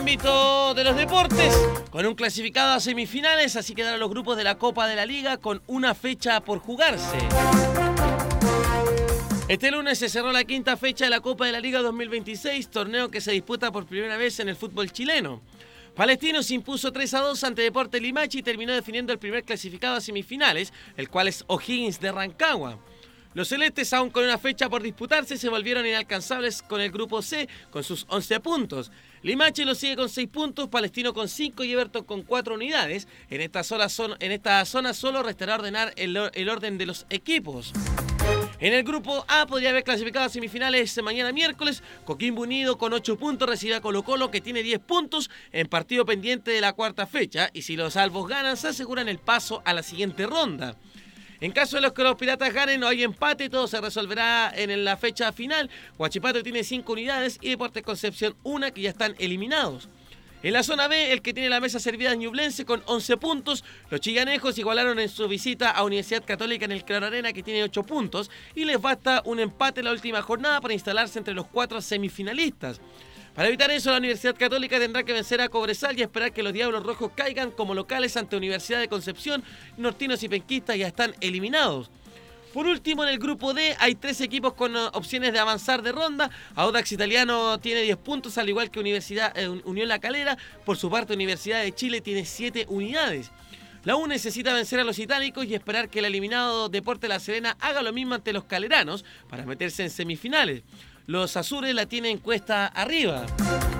Ámbito de los deportes, con un clasificado a semifinales, así quedaron los grupos de la Copa de la Liga con una fecha por jugarse. Este lunes se cerró la quinta fecha de la Copa de la Liga 2026, torneo que se disputa por primera vez en el fútbol chileno. Palestino se impuso 3-2 ante Deportes Limache y terminó definiendo el primer clasificado a semifinales, el cual es O'Higgins de Rancagua. Los celestes, aún con una fecha por disputarse, se volvieron inalcanzables con el grupo C con sus 11 puntos. Limache lo sigue con 6 puntos, Palestino con 5 y Everton con 4 unidades. En esta zona solo restará ordenar el orden de los equipos. En el grupo A podría haber clasificado a semifinales mañana miércoles. Coquimbo Unido con 8 puntos recibe a Colo-Colo, que tiene 10 puntos en partido pendiente de la cuarta fecha. Y si los albos ganan, se aseguran el paso a la siguiente ronda. En caso de que los Piratas ganen o hay empate, todo se resolverá en la fecha final. Huachipato tiene 5 unidades y Deportes Concepción 1, que ya están eliminados. En la zona B, el que tiene la mesa servida es Ñublense con 11 puntos. Los chillanejos igualaron en su visita a Universidad Católica en el Claro Arena, que tiene 8 puntos. Y les basta un empate en la última jornada para instalarse entre los 4 semifinalistas. Para evitar eso, la Universidad Católica tendrá que vencer a Cobresal y esperar que los Diablos Rojos caigan como locales ante Universidad de Concepción. Nortinos y penquistas ya están eliminados. Por último, en el grupo D hay 3 equipos con opciones de avanzar de ronda. Audax Italiano tiene 10 puntos, al igual que Unión La Calera. Por su parte, Universidad de Chile tiene 7 unidades. La U necesita vencer a los itálicos y esperar que el eliminado Deportes La Serena haga lo mismo ante los caleranos para meterse en semifinales. Los azures la tienen cuesta arriba.